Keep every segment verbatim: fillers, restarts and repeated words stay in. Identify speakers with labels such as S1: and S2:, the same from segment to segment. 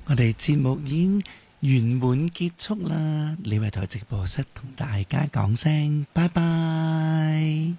S1: 我哋節目已經圓滿結束啦，李慧台直播室同大家講聲拜拜。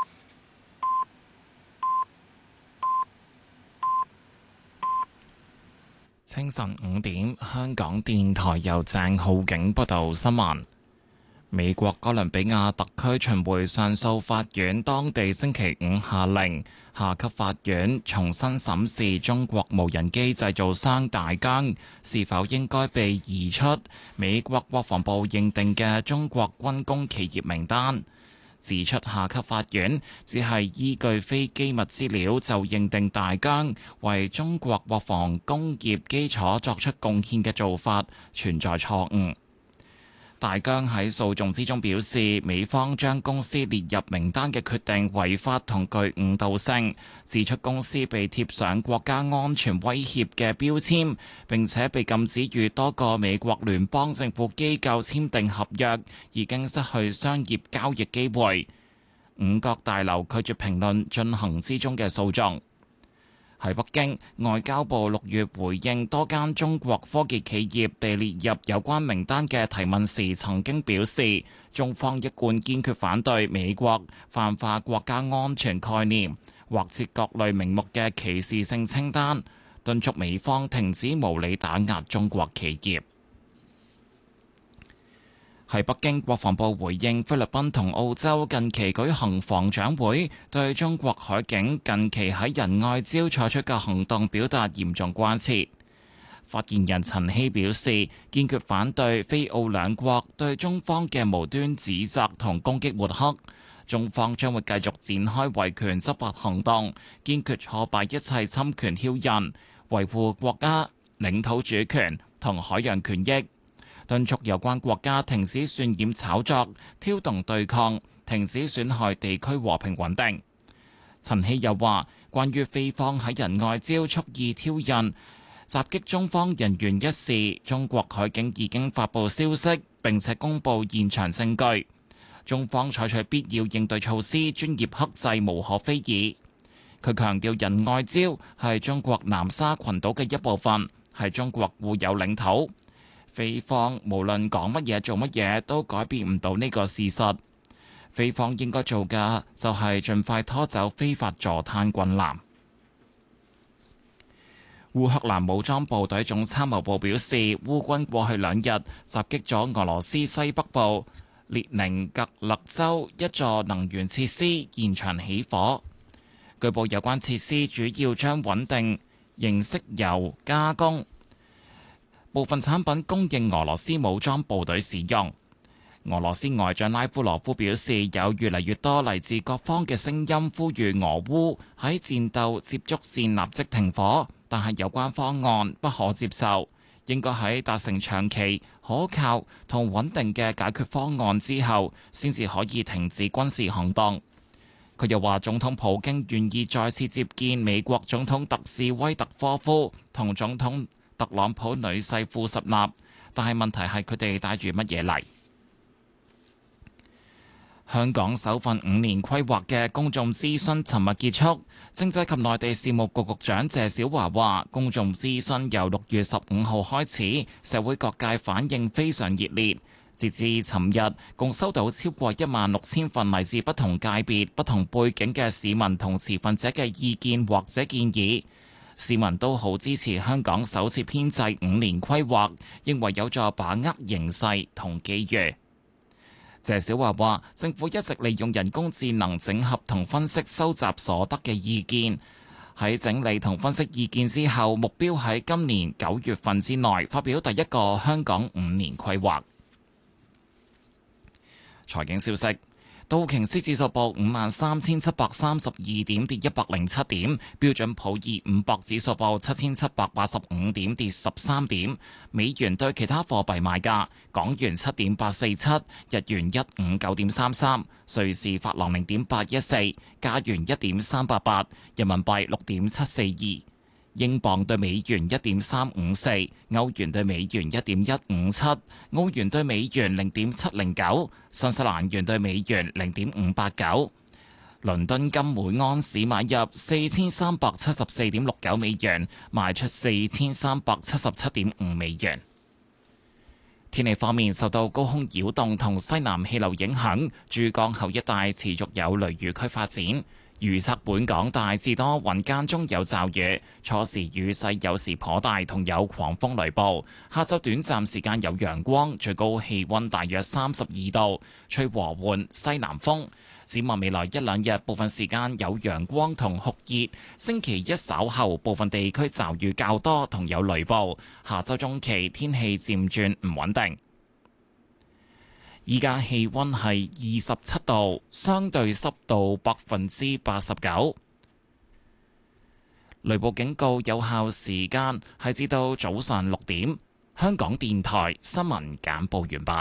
S2: 清晨五點，香港電台由鄭浩景報道新聞。美國哥倫比亞特區巡迴上訴法院當地星期五下令，下級法院重新審視中國無人機製造商大疆是否應該被移出美國國防部認定嘅中國軍工企業名單，指出下級法院只係依據非機密資料就認定大疆為中國國防工業基礎作出貢獻嘅做法存在錯誤。大疆喺訴訟之中表示，美方將公司列入名單嘅決定違法同具誤導性，指出公司被貼上國家安全威脅嘅標籤，並且被禁止與多個美國聯邦政府機構簽訂合約，已經失去商業交易機會。五角大樓拒絕評論進行之中嘅訴訟。喺北京，外交部六月回應多間中國科技企業被列入有關名單嘅提問時，曾經表示，中方一貫堅決反對美國泛化國家安全概念，或設各類名目嘅歧視性清單，敦促美方停止無理打壓中國企業。喺北京，國防部回應菲律賓同澳洲近期舉行防長會，對中國海警近期喺仁愛礁採取嘅行動表達嚴重關切。發言人陳希表示，堅決反對菲澳兩國對中方嘅無端指責同攻擊抹黑，中方將會繼續展開維權執法行動，堅決挫敗一切侵權挑釁，維護國家領土主權同海洋權益。敦促有關國家停止渲染炒作、挑動對抗，停止損害地區和平穩定。陳希又話，關於菲方喺仁愛礁蓄意挑釁、襲擊中方人員一事，中國海警已經發布消息，並且公布現場證據。中方採取必要應對措施，專業克制，無可非議。佢強調，仁愛礁係中國南沙群島嘅一部分，係中國固有領土。菲方無論講乜嘢做乜嘢都改變唔到呢個事實。菲方應該做嘅就係盡快拖走非法坐灘軍艦。烏克蘭武裝部隊總參謀部表示，烏軍過去兩日襲擊咗俄羅斯西北部列寧格勒州一座能源設施，現場起火。據報有關設施主要將穩定型石油加工，部分產品供應俄羅斯武裝部隊使用。俄羅斯外長拉夫羅夫表示，有越嚟越多嚟自各方嘅聲音呼籲俄烏喺戰鬥接觸線立即停火，但係有關方案不可接受，應該喺達成長期可靠同穩定嘅解決方案之後，先至可以停止軍事行動。佢又話，總統普京願意再次接見美國總統特使威特科夫同總統特朗普女婿庫什納，但係問題係佢哋帶住乜嘢嚟？香港首份五年規劃嘅公眾諮詢尋日結束，政制及內地事務局局長謝小華話，公眾諮詢由六月十五號開始，社會各界反應非常熱烈。截至尋日，共收到超過一萬六千份嚟自不同界別、不同背景嘅市民同持份者嘅意見或者建議。市民都好支持香港首次編制五年規劃，認為有助把握形勢同機遇。謝小華話，政府一直利用人工智能整合同分析收集所得嘅意見，喺整理同分析意見之後，目標喺今年九月份之內發表第一個香港五年規劃。財經消息。道瓊斯指數報五萬三千七百三十二點，跌一百零七點。標準普爾五百指數報七千七百八十五點，跌十三點。美元對其他貨幣賣價：港元七點八四七，日元一五九點三三，瑞士法郎零點八一四，加元一點三八八，人民幣六點七四二。英鎊對美元一點三五四，歐元對美元一點一五七，澳元對美元零點七零九，新西蘭元對美元零點五八九。 倫敦金每盎司買入四千三百七十四點六九美元，賣出四千三百七十七點五美元。天氣方面，受到高空擾動同西南氣流影響，珠江口一帶持續有雷雨區發展。預測本港大致多雲間中有驟雨，初時雨勢有時頗大，同有狂風雷暴。下晝短暫時間有陽光，最高氣溫大約三十二度，吹和緩西南風。展望未來一兩日，部分時間有陽光同酷熱。星期一稍後，部分地區驟雨較多，同有雷暴。下週中期天氣漸轉唔穩定。依家氣溫係二十七度，相對濕度百分之八十九。雷暴警告有效時間係至到早上六點。香港電台新聞簡報完畢。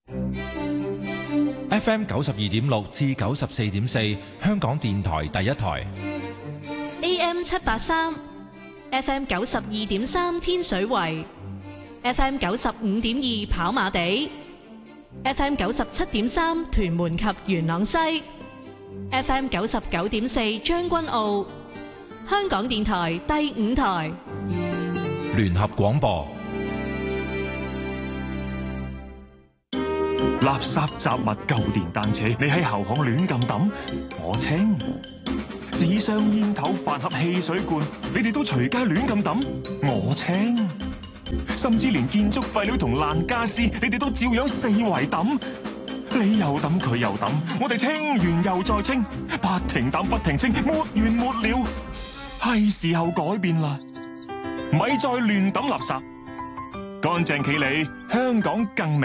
S3: F M 九十二點六至九十四點四，香港電台第一台。
S4: A M 七八三，F M 九十二點三天水圍，F M 九十五點二跑馬地。F M 九十七點三屯門及元朗西 ，F M 九十九點四將軍澳，香港電台第五台
S3: 聯合廣播。
S5: 垃圾雜物舊電單車，你喺後巷亂咁抌，我清；紙箱煙頭飯盒汽水罐，你哋都隨街亂咁抌，我清。甚至連建築廢料同爛家私，你哋都照樣四圍抌，你又抌佢又抌，我哋清完又再清，不停抌不停清，沒完沒了。係時候改變啦，咪再亂抌垃圾，乾淨企理，香港更美。